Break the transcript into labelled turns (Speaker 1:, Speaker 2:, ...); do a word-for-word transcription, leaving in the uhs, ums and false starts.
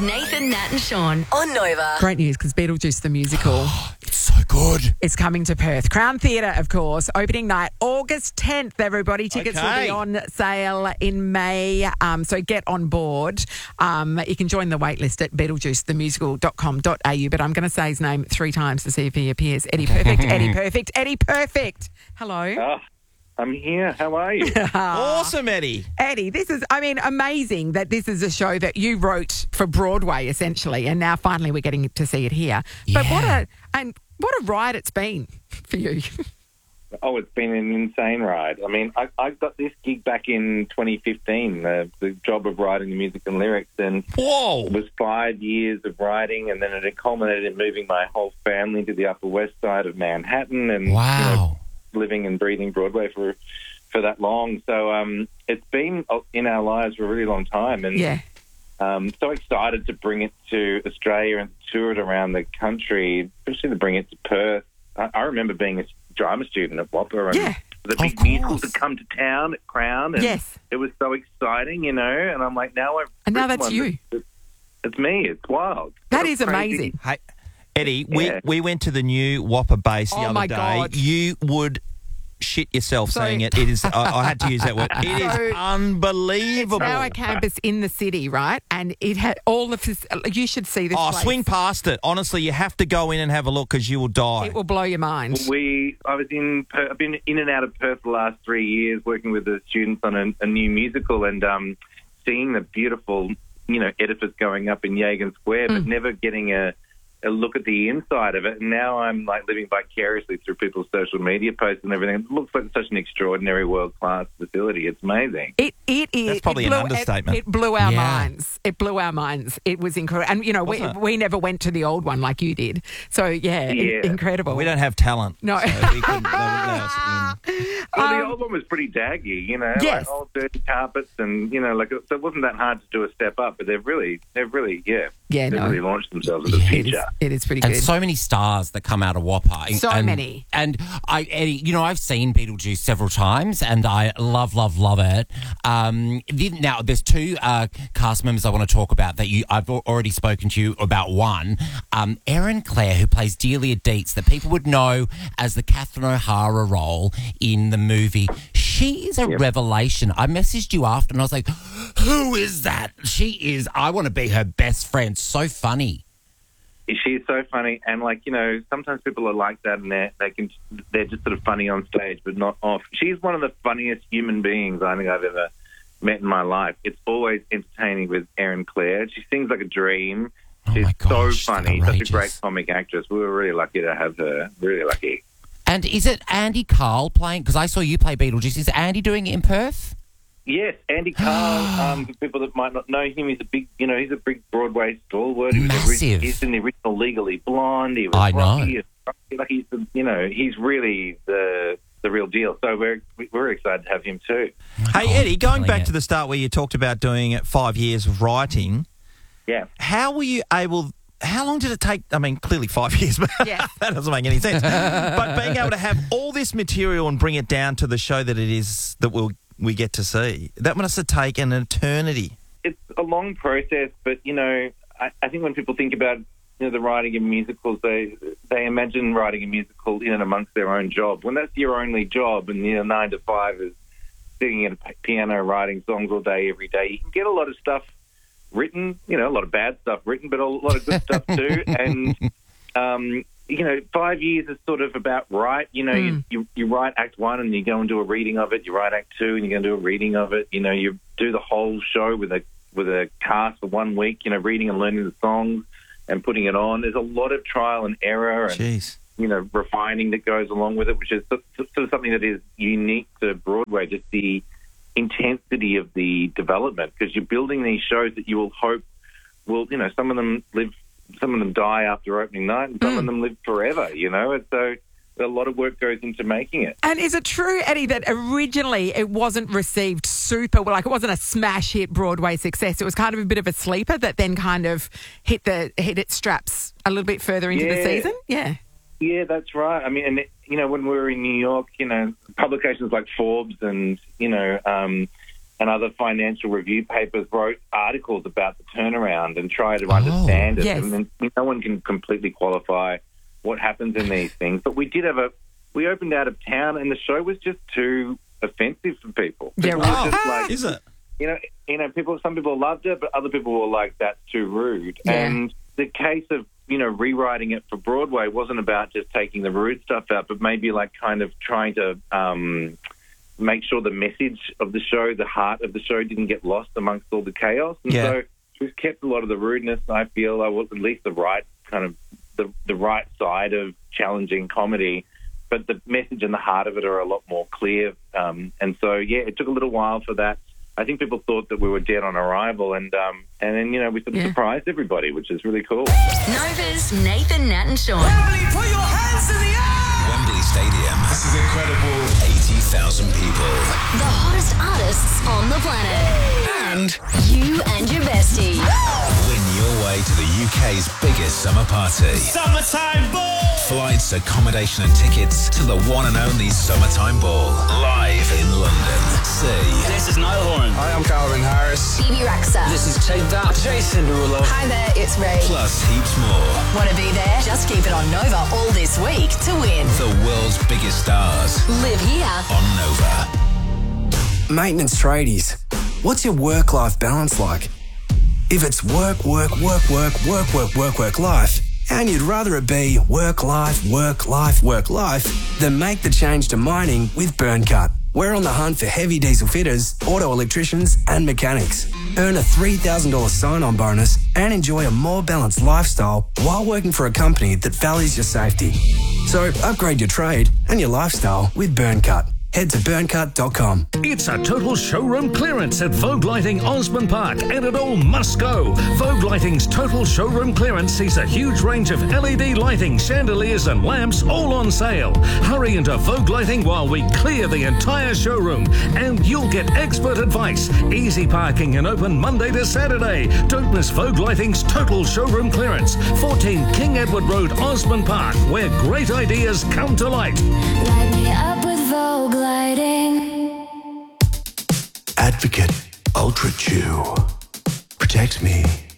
Speaker 1: Nathan, Nat and Sean on Nova.
Speaker 2: Great news because Beetlejuice the musical
Speaker 3: It's so good.
Speaker 2: is coming to Perth. Crown Theatre, of course, opening night, August tenth, everybody. Tickets will
Speaker 3: Okay.
Speaker 2: be on sale in May, um, so get on board. Um, you can join the waitlist at beetlejuice the musical dot com dot a u, but I'm going to say his name three times to see if he appears. Eddie Perfect, Eddie Perfect, Eddie Perfect. Hello.
Speaker 4: Oh, I'm here. How are you?
Speaker 3: Awesome, Eddie.
Speaker 2: Eddie, this is, I mean, amazing that this is a show that you wrote for Broadway, essentially, and now finally we're getting to see it here. But what a and what a ride it's been for you.
Speaker 4: Oh, it's been an insane ride. I mean, I, I got this gig back in twenty fifteen, the, the job of writing the music and lyrics, and
Speaker 3: Whoa.
Speaker 4: it was five years of writing, and then it culminated in moving my whole family to the Upper West Side of Manhattan, and
Speaker 3: Wow.
Speaker 4: you know, living and breathing Broadway for for that long. So um, it's been in our lives for a really long time, and
Speaker 2: Yeah.
Speaker 4: um, so excited to bring it to Australia and tour it around the country, especially to bring it to Perth. I, I remember being a drama student at Whopper, and
Speaker 2: Yeah.
Speaker 4: the
Speaker 3: Of
Speaker 4: big musicals
Speaker 3: course.
Speaker 4: that come to town at Crown, and
Speaker 2: Yes.
Speaker 4: it was so exciting, you know. And I'm like, now I've
Speaker 2: And now
Speaker 4: written
Speaker 2: that's
Speaker 4: one
Speaker 2: you.
Speaker 4: It's, it's me. It's wild.
Speaker 2: That
Speaker 4: What a
Speaker 2: is
Speaker 4: crazy-
Speaker 2: amazing.
Speaker 3: Hey, Eddie, we,
Speaker 4: Yeah.
Speaker 3: we went to the new Whopper base the
Speaker 2: Oh,
Speaker 3: other
Speaker 2: my
Speaker 3: day.
Speaker 2: God.
Speaker 3: You would shit yourself
Speaker 2: So-
Speaker 3: saying it. It is. I, I had to use that word. It
Speaker 2: So-
Speaker 3: is
Speaker 2: It's
Speaker 3: unbelievable.
Speaker 2: now a campus in the city, right? And it had all of this. You should see this.
Speaker 3: Oh,
Speaker 2: place.
Speaker 3: swing past it. Honestly, you have to go in and have a look because you will die.
Speaker 2: It will blow your mind.
Speaker 4: We, I was in, Per- I've been in and out of Perth the last three years, working with the students on a, a new musical, and um, seeing the beautiful, you know, edifice going up in Yagan Square, but never getting a, a look at the inside of it. And now I'm like living vicariously through people's social media posts and everything. It looks like such an extraordinary world-class facility. It's amazing.
Speaker 2: It it is.
Speaker 3: That's probably
Speaker 2: it
Speaker 3: an
Speaker 2: blew,
Speaker 3: understatement.
Speaker 2: It, it blew our
Speaker 3: Yeah.
Speaker 2: minds. It blew our minds. It was incredible. And you know, we
Speaker 3: Wasn't it?
Speaker 2: we never went to the old one like you did. So yeah, in-
Speaker 4: Yeah.
Speaker 2: incredible.
Speaker 3: we don't have talent.
Speaker 2: No.
Speaker 3: So we couldn't they wouldn't let us in.
Speaker 4: Well,
Speaker 2: Um,
Speaker 4: the old one was pretty daggy, you know,
Speaker 2: Yes.
Speaker 4: like old dirty carpets, and you know, like so it wasn't that hard to do a step up. But they've really, they've really, yeah,
Speaker 2: Yeah,
Speaker 4: they've
Speaker 2: no.
Speaker 4: really launched themselves as a
Speaker 2: it is,
Speaker 4: future.
Speaker 2: it is pretty
Speaker 5: And
Speaker 2: good.
Speaker 5: so many stars that come out of Whopper.
Speaker 2: So
Speaker 5: and,
Speaker 2: many.
Speaker 5: And I, Eddie, you know, I've seen Beetlejuice several times, and I love, love, love it. Um, the- now, there's two uh, cast members I want to talk about that you. I've al- already spoken to you about. One, um, Erin Clare, who plays Delia Dietz, that people would know as the Catherine O'Hara role in the movie. She is a revelation. I messaged you after, and I was like, "Who is that?" She is. I want to be her best friend. So funny.
Speaker 4: She's so funny, and like you know, sometimes people are like that, and they they can they're just sort of funny on stage, but not off. She's one of the funniest human beings I think I've ever met in my life. It's always entertaining with Erin Clare. She sings like a dream.
Speaker 5: Oh
Speaker 4: She's
Speaker 5: my gosh,
Speaker 4: so funny, such a
Speaker 5: outrageous.
Speaker 4: great comic actress. We were really lucky to have her. Really lucky.
Speaker 5: And is it Andy Carl playing? Because I saw you play Beetlejuice. Is Andy doing it in Perth?
Speaker 4: Yes, Andy Carl. um, for people that might not know him, he's a big, you know, he's a big Broadway stalwart. He was
Speaker 5: Massive.
Speaker 4: ori- he's in the original Legally Blonde. He was
Speaker 5: I know.
Speaker 4: Rocky. He was- Like he's, the, you know, he's really the the real deal. So we're we're excited to have him too.
Speaker 3: Hey,
Speaker 5: Oh,
Speaker 3: Eddie, going
Speaker 5: killing
Speaker 3: back
Speaker 5: it.
Speaker 3: to the start where you talked about doing five years of writing,
Speaker 4: Yeah.
Speaker 3: how were you able... How long did it take? I mean, clearly five years, but
Speaker 2: Yes.
Speaker 3: that doesn't make any sense. But being able to have all this material and bring it down to the show that it is that we'll, we get to see, that must have taken an eternity.
Speaker 4: It's a long process, but you know, I, I think when people think about you know the writing of musicals, they they imagine writing a musical in and amongst their own job. When that's your only job, and you know nine to five is sitting at a p- piano writing songs all day every day, you can get a lot of stuff written. You know, a lot of bad stuff written, but a lot of good stuff too. And um, you know, five years is sort of about right. You know, you, you you write act one and you go and do a reading of it. You write act two and you go and do a reading of it. You know, you do the whole show with a with a cast for one week. You know, reading and learning the songs and putting it on. There's a lot of trial and error and
Speaker 3: Jeez.
Speaker 4: you know refining that goes along with it, which is sort of something that is unique to Broadway. Just the intensity of the development, because you're building these shows that you will hope will, you know, some of them live, some of them die after opening night, and some of them live forever, you know, and so a lot of work goes into making it.
Speaker 2: And is it true, Eddie, that originally it wasn't received super well, like it wasn't a smash hit Broadway success? It was kind of a bit of a sleeper that then kind of hit the hit its straps a little bit further into the
Speaker 4: Yeah.
Speaker 2: season? Yeah.
Speaker 4: Yeah, that's right. I mean, and you know, when we were in New York, you know, publications like Forbes and you know, um, and other financial review papers wrote articles about the turnaround and tried to understand it.
Speaker 2: yes.
Speaker 4: And then no one can completely qualify what happens in these things. But we did have a, we opened out of town and the show was just too offensive for people.
Speaker 2: Yeah,
Speaker 4: People
Speaker 2: right.
Speaker 4: were just like,
Speaker 3: Is it?
Speaker 4: you know, you know, people. Some people loved it, but other people were like, "That's too rude."
Speaker 2: Yeah.
Speaker 4: And the case of you know rewriting it for Broadway wasn't about just taking the rude stuff out, but maybe like kind of trying to um, make sure the message of the show, the heart of the show, didn't get lost amongst all the chaos. And
Speaker 3: Yeah.
Speaker 4: so we've kept a lot of the rudeness. I feel I was at least the right kind of the the right side of challenging comedy. But the message and the heart of it are a lot more clear. Um, and so, yeah, it took a little while for that. I think people thought that we were dead on arrival. And um, and then, you know, we sort of
Speaker 2: Yeah.
Speaker 4: surprised everybody, which is really cool.
Speaker 1: Nova's Nathan, Nat and Sean.
Speaker 6: Wembley, put your hands in the air!
Speaker 7: Wembley Stadium.
Speaker 6: This is incredible.
Speaker 7: eighty thousand people.
Speaker 1: The hottest artists on the planet.
Speaker 7: And
Speaker 1: You and your bestie.
Speaker 7: win your way to the U K's biggest summer party.
Speaker 6: Summertime ball!
Speaker 7: Flights, accommodation and tickets to the one and only Summertime Ball. Live in London. See
Speaker 8: This is Niall Horan.
Speaker 6: Hi, I'm Calvin Harris.
Speaker 1: Phoebe Raxa.
Speaker 8: This is Take That. Jason Derulo.
Speaker 1: Hi there, it's Ray.
Speaker 7: plus heaps more.
Speaker 1: Want to be there? Just keep it on Nova all this week to win.
Speaker 7: The world's biggest stars
Speaker 1: Live here.
Speaker 7: on Nova.
Speaker 9: Maintenance tradies, what's your work-life balance like? If it's work, work, work, work, work, work, work, work, life, and you'd rather it be work, life, work, life, work, life, then make the change to mining with BurnCut. We're on the hunt for heavy diesel fitters, auto electricians, and mechanics. Earn a three thousand dollars sign-on bonus and enjoy a more balanced lifestyle while working for a company that values your safety. So upgrade your trade and your lifestyle with BurnCut. Head to burn cut dot com.
Speaker 10: It's a total showroom clearance at Vogue Lighting Osborne Park, and it all must go. Vogue Lighting's total showroom clearance sees a huge range of L E D lighting, chandeliers and lamps all on sale. Hurry into Vogue Lighting while we clear the entire showroom, and you'll get expert advice, easy parking and open Monday to Saturday. Don't miss Vogue Lighting's total showroom clearance, fourteen King Edward Road, Osborne Park, where great ideas come to light.
Speaker 11: Light me up with Vogue Lighting.
Speaker 9: Advocate Ultra Chew. Protect me.